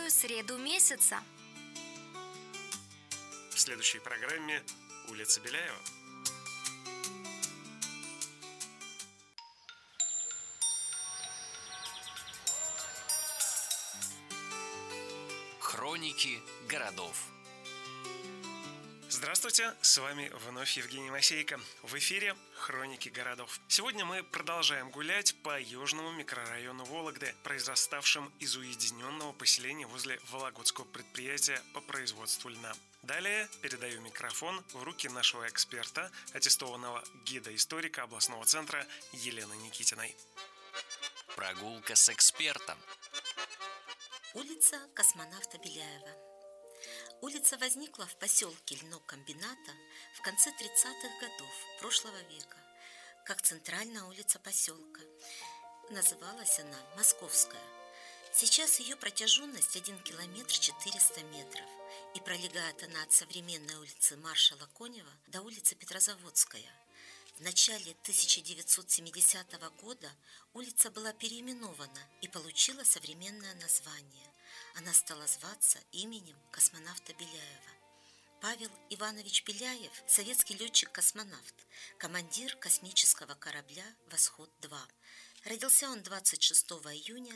первую среду месяца. В следующей программе улица Беляева. Хроники городов. Здравствуйте, с вами вновь Евгений Масейко. В эфире «Хроники городов». Сегодня мы продолжаем гулять по южному микрорайону Вологды, произраставшим из уединенного поселения возле вологодского предприятия по производству льна. Далее передаю микрофон в руки нашего эксперта, аттестованного гида-историка областного центра Елены Никитиной. Прогулка с экспертом. Улица Космонавта Беляева. Улица возникла в поселке Льнокомбината в конце 30-х годов прошлого века, как центральная улица поселка. Называлась она Московская. Сейчас ее протяженность 1 километр 400 метров, и пролегает она от современной улицы Маршала Конева до улицы Петрозаводская. В начале 1970 года улица была переименована и получила современное название. Она стала зваться именем космонавта Беляева. Павел Иванович Беляев – советский летчик-космонавт, командир космического корабля «Восход-2». Родился он 26 июня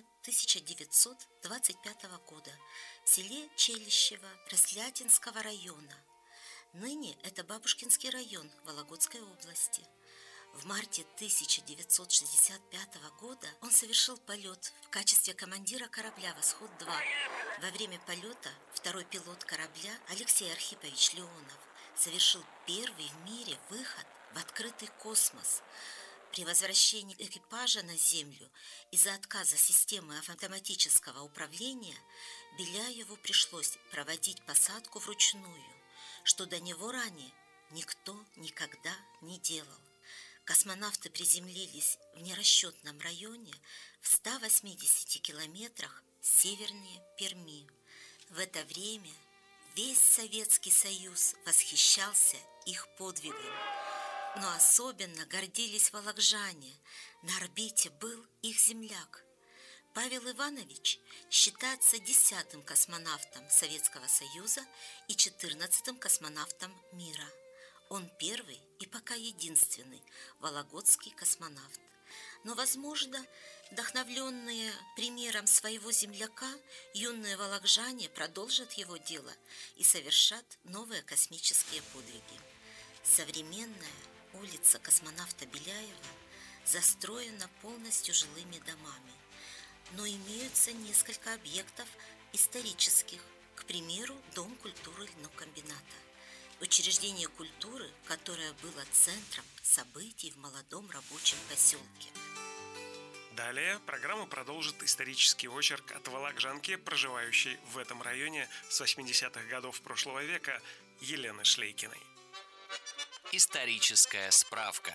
1925 года в селе Челищево Рослятинского района. Ныне это Бабушкинский район Вологодской области. В марте 1965 года он совершил полет в качестве командира корабля «Восход-2». Во время полета второй пилот корабля Алексей Архипович Леонов совершил первый в мире выход в открытый космос. При возвращении экипажа на Землю из-за отказа системы автоматического управления Беляеву пришлось проводить посадку вручную, что до него ранее никто никогда не делал. Космонавты приземлились в нерасчетном районе в 180 километрах севернее Перми. В это время весь Советский Союз восхищался их подвигом. Но особенно гордились вологоджане. На орбите был их земляк. Павел Иванович считается 10-м космонавтом Советского Союза и 14-м космонавтом мира. Он первый и пока единственный вологодский космонавт. Но, возможно, вдохновленные примером своего земляка, юные вологоджане продолжат его дело и совершат новые космические подвиги. Современная улица космонавта Беляева застроена полностью жилыми домами, но имеются несколько объектов исторических, к примеру, Дом культуры Льнокомбината, учреждение культуры, которое было центром событий в молодом рабочем поселке. Далее программу продолжит исторический очерк от вологоджанки, проживающей в этом районе с 80-х годов прошлого века, Елены Шлейкиной. Историческая справка.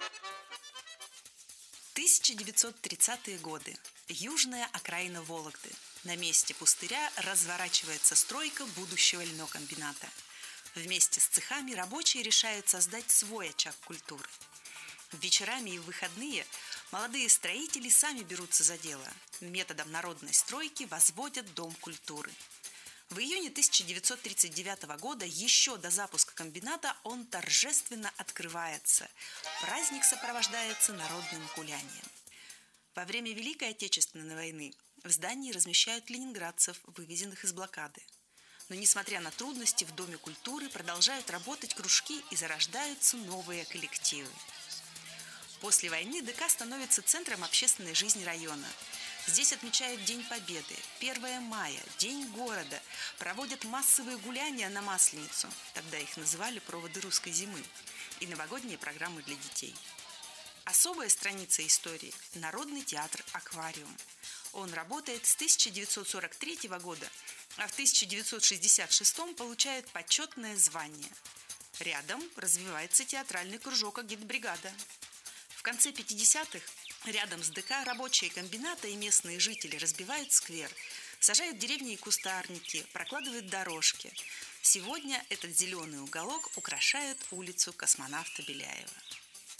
1930-е годы. Южная окраина Вологды. На месте пустыря разворачивается стройка будущего льнокомбината. Вместе с цехами рабочие решают создать свой очаг культуры. Вечерами и в выходные молодые строители сами берутся за дело. Методом народной стройки возводят Дом культуры. В июне 1939 года, еще до запуска комбината, он торжественно открывается. Праздник сопровождается народным гулянием. Во время Великой Отечественной войны в здании размещают ленинградцев, вывезенных из блокады. Но, несмотря на трудности, в Доме культуры продолжают работать кружки и зарождаются новые коллективы. После войны ДК становится центром общественной жизни района. Здесь отмечают День Победы, 1 мая, День города, проводят массовые гуляния на Масленицу, тогда их называли «Проводы русской зимы», и новогодние программы для детей. Особая страница истории – Народный театр «Аквариум». Он работает с 1943 года, а в 1966 получает почетное звание. Рядом развивается театральный кружок «Агитбригада». В конце 50-х рядом с ДК рабочие комбината и местные жители разбивают сквер, сажают деревни и кустарники, прокладывают дорожки. Сегодня этот зеленый уголок украшает улицу Космонавта Беляева.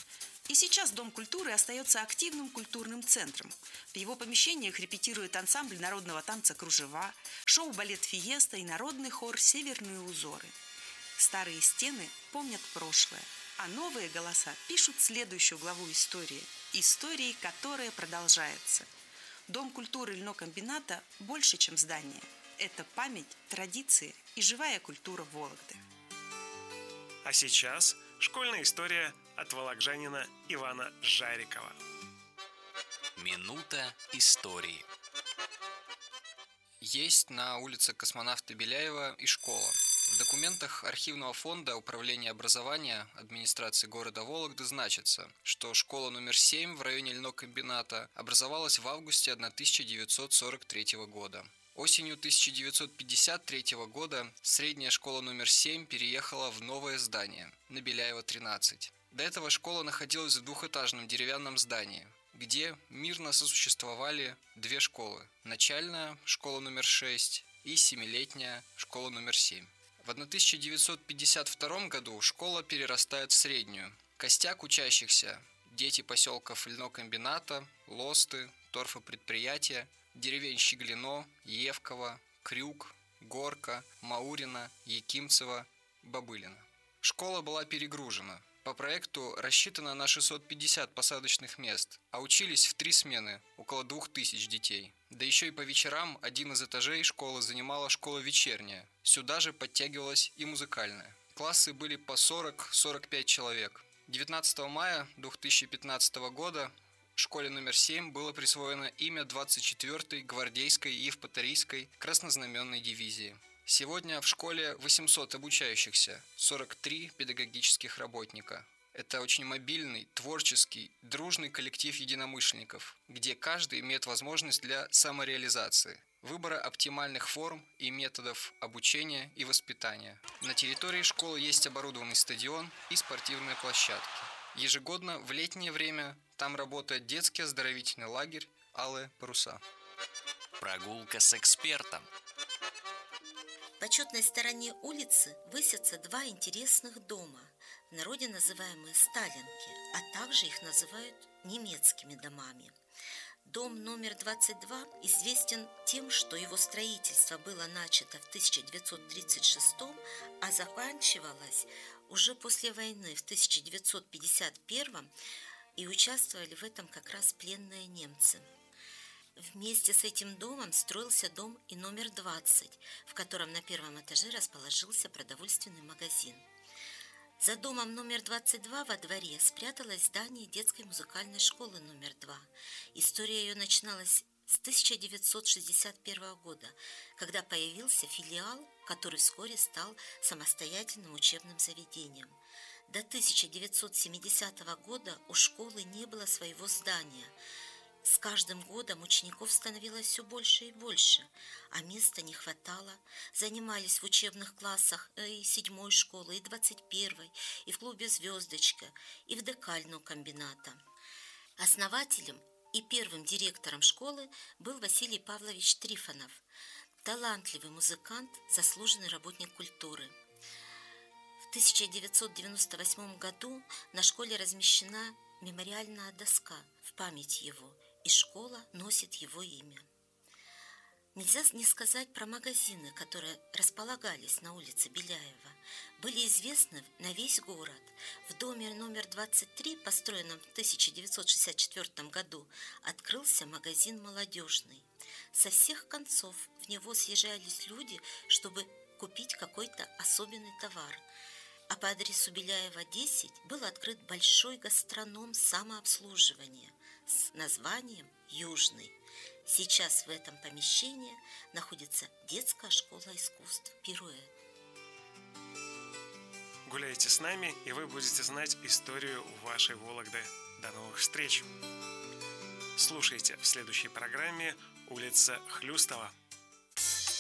И сейчас Дом культуры остается активным культурным центром. В его помещениях репетирует ансамбль народного танца «Кружева», шоу-балет «Фиеста» и народный хор «Северные узоры». Старые стены помнят прошлое, а новые голоса пишут следующую главу истории. Истории, которая продолжается. Дом культуры льнокомбината больше, чем здание. Это память, традиции и живая культура Вологды. А сейчас школьная история от вологжанина Ивана Жарикова. Минута истории. Есть на улице Космонавта Беляева и школа. В документах архивного фонда Управления образования администрации города Вологды значится, что школа номер 7 в районе льнокомбината образовалась в августе 1943 года. Осенью 1953 года средняя школа номер 7 переехала в новое здание на Беляева 13. До этого школа находилась в двухэтажном деревянном здании, где мирно сосуществовали две школы – начальная школа номер 6 и 7-летняя школа номер 7. В 1952 году школа перерастает в среднюю. Костяк учащихся – дети поселков льнокомбината, Лосты, торфопредприятия, деревень Щеглино, Евково, Крюк, Горка, Маурина, Якимцево, Бобылина. Школа была перегружена. По проекту рассчитана на 650 посадочных мест, а учились в 3 смены, около 2000 детей. Да еще и по вечерам один из этажей школы занимала школа вечерняя. Сюда же подтягивалась и музыкальная. Классы были по 40-45 человек. 19 мая 2015 года школе номер 7 было присвоено имя 24-й гвардейской Евпаторийской краснознаменной дивизии. Сегодня в школе 800 обучающихся, 43 педагогических работника. Это очень мобильный, творческий, дружный коллектив единомышленников, где каждый имеет возможность для самореализации, выбора оптимальных форм и методов обучения и воспитания. На территории школы есть оборудованный стадион и спортивные площадки. Ежегодно в летнее время там работает детский оздоровительный лагерь «Алые паруса». Прогулка с экспертом. В почетной стороне улицы высятся 2 интересных дома, в народе называемые Сталинки, а также их называют немецкими домами. Дом номер 22 известен тем, что его строительство было начато в 1936, а заканчивалось уже после войны в 1951, и участвовали в этом как раз пленные немцы. Вместе с этим домом строился дом и номер 20, в котором на первом этаже расположился продовольственный магазин. За домом номер 22 во дворе спряталось здание детской музыкальной школы номер 2. История ее начиналась с 1961 года, когда появился филиал, который вскоре стал самостоятельным учебным заведением. До 1970 года у школы не было своего здания. С каждым годом учеников становилось все больше и больше, а места не хватало. Занимались в учебных классах и 7-й школы, и 21-й, и в клубе «Звездочка», и в ДК льнокомбината. Основателем и первым директором школы был Василий Павлович Трифонов, талантливый музыкант, заслуженный работник культуры. В 1998 году на школе размещена мемориальная доска в память его, и школа носит его имя. Нельзя не сказать про магазины, которые располагались на улице Беляева. Были известны на весь город. В доме номер 23, построенном в 1964 году, открылся магазин «Молодежный». Со всех концов в него съезжались люди, чтобы купить какой-то особенный товар. А по адресу Беляева 10 был открыт большой гастроном самообслуживания с названием «Южный». Сейчас в этом помещении находится детская школа искусств «Пируэт». Гуляйте с нами, и вы будете знать историю вашей Вологды. До новых встреч! Слушайте в следующей программе «Улица Хлюстова».